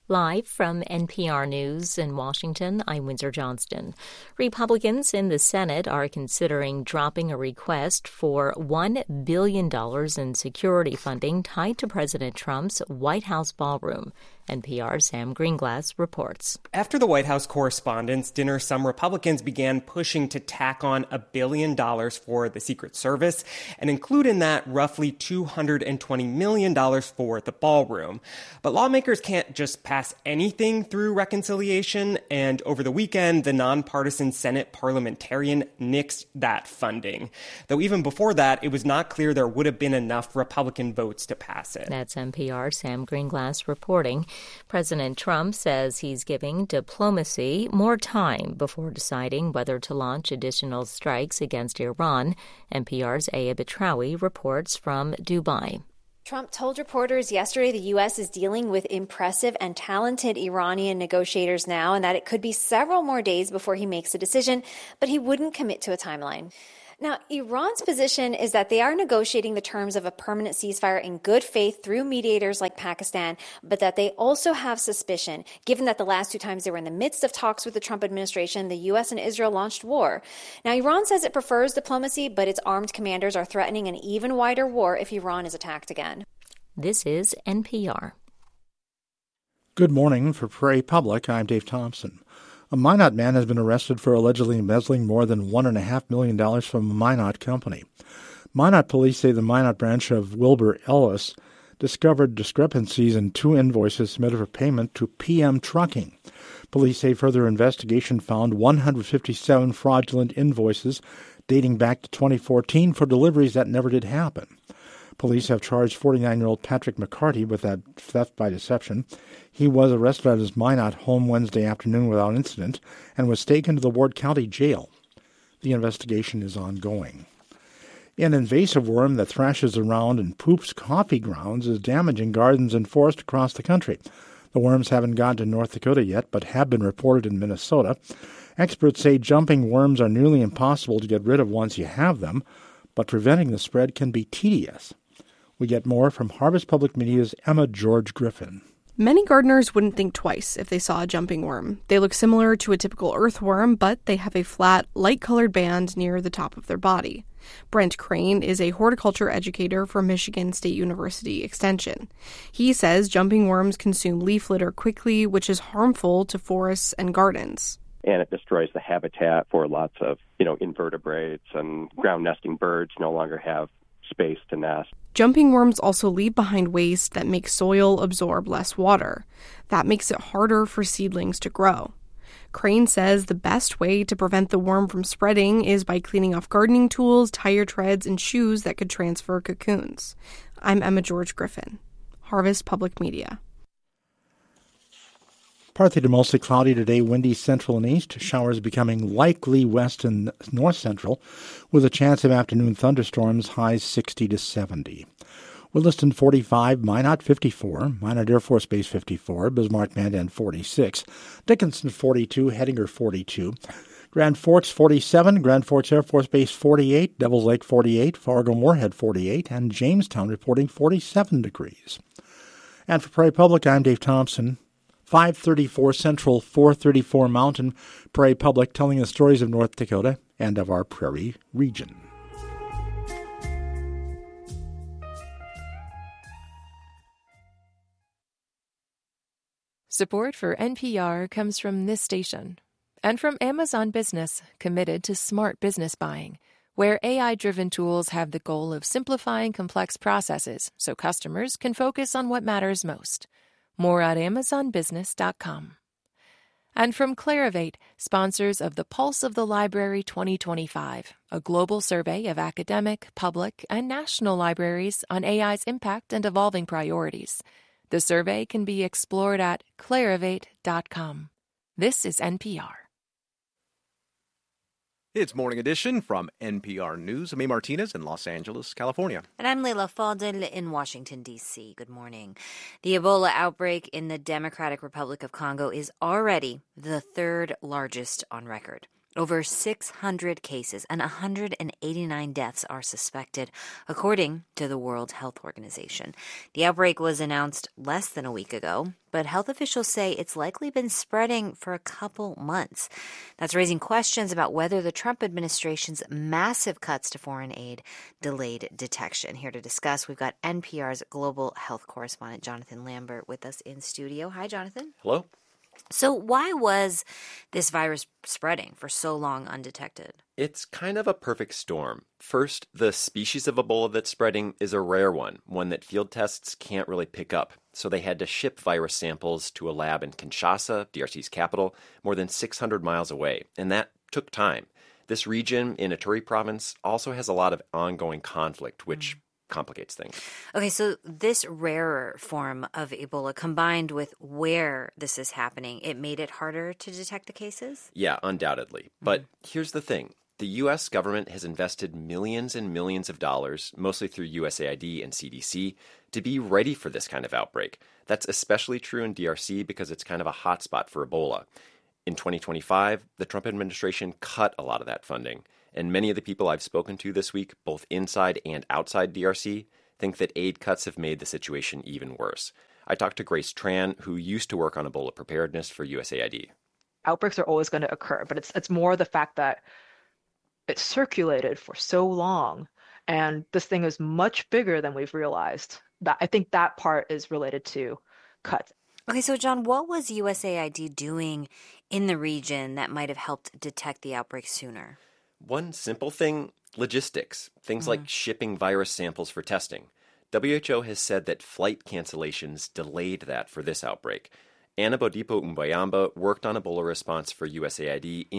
Live from NPR News in Washington, I'm Windsor Johnston. Republicans in the Senate are considering dropping a request for $1 billion in security funding tied to President Trump's White House ballroom. NPR's Sam Greenglass reports. After the White House Correspondents' Dinner, some Republicans began pushing to tack on $1 billion for the Secret Service and include in that roughly $220 million for the ballroom. But lawmakers can't just pass anything through reconciliation, and over the weekend, the nonpartisan Senate parliamentarian nixed that funding. Though even before that, it was not clear there would have been enough Republican votes to pass it. That's NPR's Sam Greenglass reporting. President Trump says he's giving diplomacy more time before deciding whether to launch additional strikes against Iran. NPR's Aya Betrawi reports from Dubai. Trump told reporters yesterday the U.S. is dealing with impressive and talented Iranian negotiators now, and that it could be several more days before he makes a decision, but he wouldn't commit to a timeline. Now, Iran's position is that they are negotiating the terms of a permanent ceasefire in good faith through mediators like Pakistan, but that they also have suspicion, given that the last two times they were in the midst of talks with the Trump administration, the U.S. and Israel launched war. Now, Iran says it prefers diplomacy, but its armed commanders are threatening an even wider war if Iran is attacked again. This is NPR. Good morning. For Prairie Public, I'm Dave Thompson. A Minot man has been arrested for allegedly embezzling more than $1.5 million from a Minot company. Minot police say the Minot branch of Wilbur Ellis discovered discrepancies in two invoices submitted for payment to PM Trucking. Police say further investigation found 157 fraudulent invoices dating back to 2014 for deliveries that never did happen. Police have charged 49-year-old Patrick McCarty with that theft by deception. He was arrested at his Minot home Wednesday afternoon without incident and was taken to the Ward County Jail. The investigation is ongoing. An invasive worm that thrashes around and poops coffee grounds is damaging gardens and forests across the country. The worms haven't gotten to North Dakota yet, but have been reported in Minnesota. Experts say jumping worms are nearly impossible to get rid of once you have them, but preventing the spread can be tedious. We get more from Harvest Public Media's Emma George Griffin. Many gardeners wouldn't think twice if they saw a jumping worm. They look similar to a typical earthworm, but they have a flat, light-colored band near the top of their body. Brent Crane is a horticulture educator for Michigan State University Extension. He says jumping worms consume leaf litter quickly, which is harmful to forests and gardens. And it destroys the habitat for lots of, invertebrates, and ground nesting birds no longer have space to nest. Jumping worms also leave behind waste that makes soil absorb less water. That makes it harder for seedlings to grow. Crane says the best way to prevent the worm from spreading is by cleaning off gardening tools, tire treads, and shoes that could transfer cocoons. I'm Emma George Griffin, Harvest Public Media. Partly to mostly cloudy today, windy central and east. Showers becoming likely west and north central, with a chance of afternoon thunderstorms, highs 60 to 70. Williston 45, Minot 54, Minot Air Force Base 54, Bismarck Mandan 46, Dickinson 42, Hettinger 42, Grand Forks 47, Grand Forks Air Force Base 48, Devils Lake 48, Fargo Moorhead 48, and Jamestown reporting 47 degrees. And for Prairie Public, I'm Dave Thompson. 534 Central, 434 Mountain, Prairie Public, telling the stories of North Dakota and of our prairie region. Support for NPR comes from this station and from Amazon Business, committed to smart business buying, where AI-driven tools have the goal of simplifying complex processes so customers can focus on what matters most. More at amazonbusiness.com. And from Clarivate, sponsors of the Pulse of the Library 2025, a global survey of academic, public, and national libraries on AI's impact and evolving priorities. The survey can be explored at clarivate.com. This is NPR. It's Morning Edition from NPR News. I'm A. Martinez in Los Angeles, California. And I'm Leila Fadel in Washington, D.C. Good morning. The Ebola outbreak in the Democratic Republic of Congo is already the third largest on record. Over 600 cases and 189 deaths are suspected, according to the World Health Organization. The outbreak was announced less than a week ago, but health officials say it's likely been spreading for a couple months. That's raising questions about whether the Trump administration's massive cuts to foreign aid delayed detection. Here to discuss, we've got NPR's global health correspondent Jonathan Lambert with us in studio. Hi, Jonathan. Hello. So why was this virus spreading for so long undetected? It's kind of a perfect storm. First, the species of Ebola that's spreading is a rare one that field tests can't really pick up. So they had to ship virus samples to a lab in Kinshasa, DRC's capital, more than 600 miles away. And that took time. This region in Ituri province also has a lot of ongoing conflict, which complicates things. Okay, so this rarer form of Ebola combined with where this is happening, it made it harder to detect the cases? Yeah, undoubtedly. But here's the thing. The U.S. government has invested millions and millions of dollars, mostly through USAID and CDC, to be ready for this kind of outbreak. That's especially true in DRC because it's kind of a hotspot for Ebola. In 2025, the Trump administration cut a lot of that funding. And many of the people I've spoken to this week, both inside and outside DRC, think that aid cuts have made the situation even worse. I talked to Grace Tran, who used to work on Ebola preparedness for USAID. Outbreaks are always going to occur, but it's more the fact that it's circulated for so long, and this thing is much bigger than we've realized. I think that part is related to cuts. Okay, so John, what was USAID doing in the region that might have helped detect the outbreak sooner? One simple thing, logistics. Things like shipping virus samples for testing. WHO has said that flight cancellations delayed that for this outbreak. Anna Bodipo Umbayamba worked on Ebola response for USAID